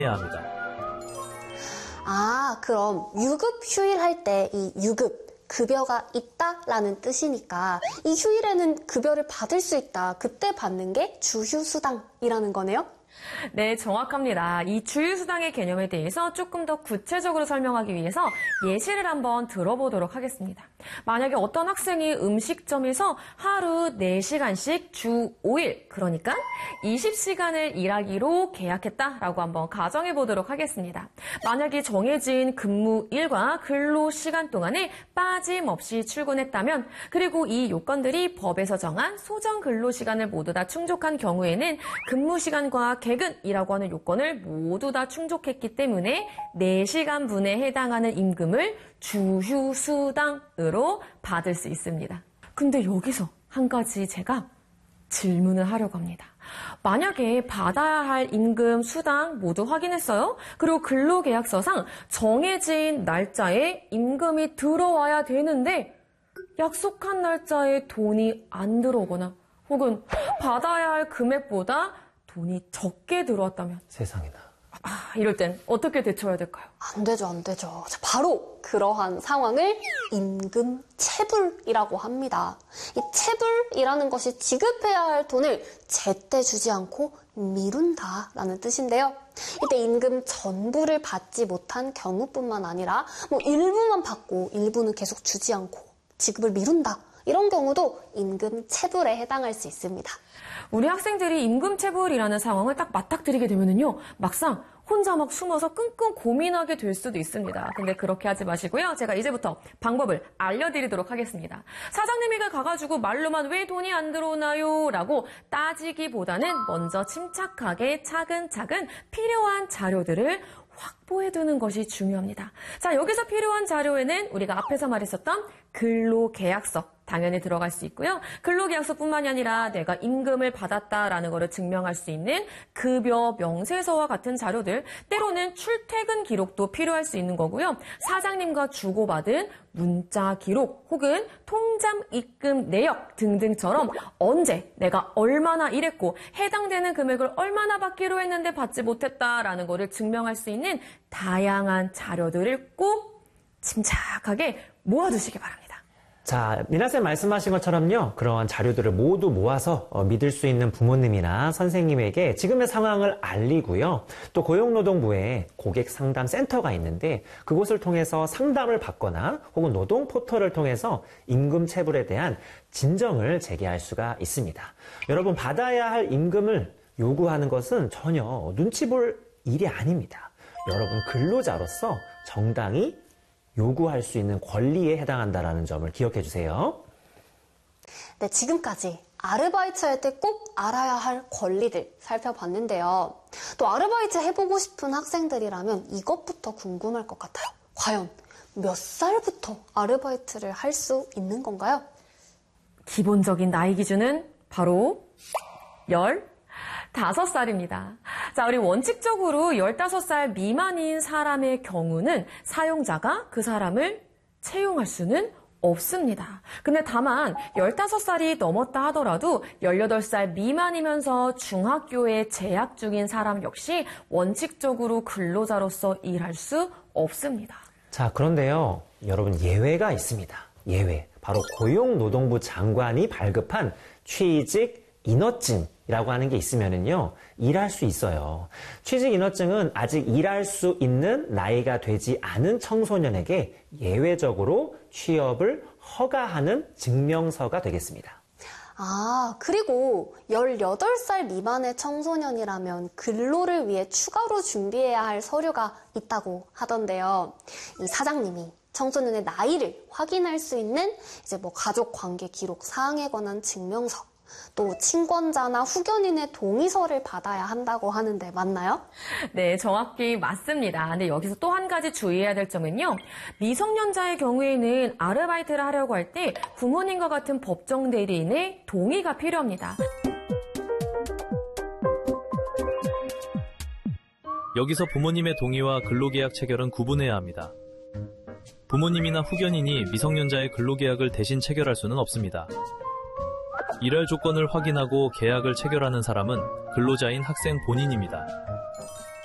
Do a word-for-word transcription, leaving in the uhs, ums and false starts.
해야 합니다. 아, 그럼 유급 휴일 할 때 이 유급, 급여가 있다라는 뜻이니까 이 휴일에는 급여를 받을 수 있다. 그때 받는 게 주휴수당이라는 거네요? 네, 정확합니다. 이 주휴수당의 개념에 대해서 조금 더 구체적으로 설명하기 위해서 예시를 한번 들어보도록 하겠습니다. 만약에 어떤 학생이 음식점에서 하루 네 시간씩 주 오 일, 그러니까 이십 시간을 일하기로 계약했다라고 한번 가정해 보도록 하겠습니다. 만약에 정해진 근무일과 근로시간 동안에 빠짐없이 출근했다면, 그리고 이 요건들이 법에서 정한 소정 근로시간을 모두 다 충족한 경우에는 근무시간과 개근이라고 하는 요건을 모두 다 충족했기 때문에 네 시간분에 해당하는 임금을 주휴수당으로 받을 수 있습니다. 근데 여기서 한 가지 제가 질문을 하려고 합니다. 만약에 받아야 할 임금, 수당 모두 확인했어요. 그리고 근로계약서상 정해진 날짜에 임금이 들어와야 되는데 약속한 날짜에 돈이 안 들어오거나 혹은 받아야 할 금액보다 돈이 적게 들어왔다면, 세상에나. 아, 이럴 땐 어떻게 대처해야 될까요? 안 되죠, 안 되죠. 자, 바로 그러한 상황을 임금체불이라고 합니다. 이 체불이라는 것이 지급해야 할 돈을 제때 주지 않고 미룬다라는 뜻인데요. 이때 임금 전부를 받지 못한 경우뿐만 아니라 뭐 일부만 받고 일부는 계속 주지 않고 지급을 미룬다. 이런 경우도 임금체불에 해당할 수 있습니다. 우리 학생들이 임금체불이라는 상황을 딱 맞닥뜨리게 되면은요, 막상 혼자 막 숨어서 끙끙 고민하게 될 수도 있습니다. 근데 그렇게 하지 마시고요. 제가 이제부터 방법을 알려드리도록 하겠습니다. 사장님이가 가가지고 말로만 왜 돈이 안 들어오나요? 라고 따지기보다는 먼저 침착하게 차근차근 필요한 자료들을 확보해두는 것이 중요합니다. 자, 여기서 필요한 자료에는 우리가 앞에서 말했었던 근로계약서 당연히 들어갈 수 있고요. 근로계약서뿐만이 아니라 내가 임금을 받았다라는 것을 증명할 수 있는 급여 명세서와 같은 자료들, 때로는 출퇴근 기록도 필요할 수 있는 거고요. 사장님과 주고받은 문자 기록 혹은 통장 입금 내역 등등처럼 언제 내가 얼마나 일했고 해당되는 금액을 얼마나 받기로 했는데 받지 못했다라는 것을 증명할 수 있는 다양한 자료들을 꼭 침착하게 모아두시기 바랍니다. 자, 미나쌤 말씀하신 것처럼요, 그런 자료들을 모두 모아서 어, 믿을 수 있는 부모님이나 선생님에게 지금의 상황을 알리고요. 또 고용노동부에 고객상담센터가 있는데 그곳을 통해서 상담을 받거나 혹은 노동 포털을 통해서 임금체불에 대한 진정을 제기할 수가 있습니다. 여러분, 받아야 할 임금을 요구하는 것은 전혀 눈치 볼 일이 아닙니다. 여러분, 근로자로서 정당히 요구할 수 있는 권리에 해당한다는 점을 기억해 주세요. 네, 지금까지 아르바이트 할 때 꼭 알아야 할 권리들 살펴봤는데요. 또 아르바이트 해보고 싶은 학생들이라면 이것부터 궁금할 것 같아요. 과연 몇 살부터 아르바이트를 할 수 있는 건가요? 기본적인 나이 기준은 바로 열다섯 살입니다. 자, 우리 원칙적으로 열다섯 살 미만인 사람의 경우는 사용자가 그 사람을 채용할 수는 없습니다. 근데 다만 열다섯 살이 넘었다 하더라도 열여덟 살 미만이면서 중학교에 재학 중인 사람 역시 원칙적으로 근로자로서 일할 수 없습니다. 자, 그런데요, 여러분, 예외가 있습니다. 예외. 바로 고용노동부 장관이 발급한 취직 인허증이라고 하는 게 있으면은요, 일할 수 있어요. 취직 인허증은 아직 일할 수 있는 나이가 되지 않은 청소년에게 예외적으로 취업을 허가하는 증명서가 되겠습니다. 아, 그리고 열여덟 살 미만의 청소년이라면 근로를 위해 추가로 준비해야 할 서류가 있다고 하던데요. 이 사장님이 청소년의 나이를 확인할 수 있는 이제 뭐 가족 관계 기록 사항에 관한 증명서, 또 친권자나 후견인의 동의서를 받아야 한다고 하는데 맞나요? 네, 정확히 맞습니다. 근데 여기서 또 한 가지 주의해야 될 점은요. 미성년자의 경우에는 아르바이트를 하려고 할 때 부모님과 같은 법정 대리인의 동의가 필요합니다. 여기서 부모님의 동의와 근로계약 체결은 구분해야 합니다. 부모님이나 후견인이 미성년자의 근로계약을 대신 체결할 수는 없습니다. 일할 조건을 확인하고 계약을 체결하는 사람은 근로자인 학생 본인입니다.